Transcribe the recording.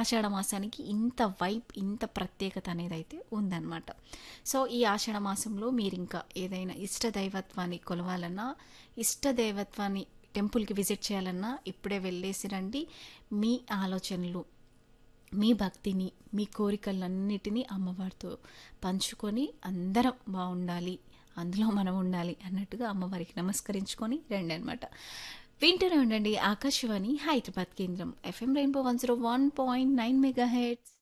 ఆషాఢ మాసానికి ఇంత వైబ్, ఇంత ప్రత్యేకత అనేదైతే ఉందన్నమాట. సో, ఈ ఆషాఢ మాసంలో మీరింకా ఏదైనా ఇష్ట దైవత్వాన్ని కొలవాలన్నా, ఇష్ట దైవత్వాన్ని టెంపుల్‌కి విజిట్ చేయాలన్నా ఇప్పుడే వెళ్ళేసి రండి. మీ ఆలోచనలు, మీ భక్తిని, మీ కోరికలన్నిటినీ అమ్మవారితో పంచుకొని అందరం బావుండాలి, అందులో మనం ఉండాలి అన్నట్టుగా అమ్మవారికి నమస్కరించుకొని రండనమాట. వింటూనే ఉండండి ఆకాశవాణి హైదరాబాద్ కేంద్రం ఎఫ్ఎం రెయిన్బో 101.9 మెగాహెర్ట్జ్.